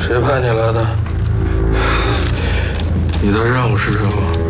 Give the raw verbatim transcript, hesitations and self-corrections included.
谁派你来的？你的任务是什么？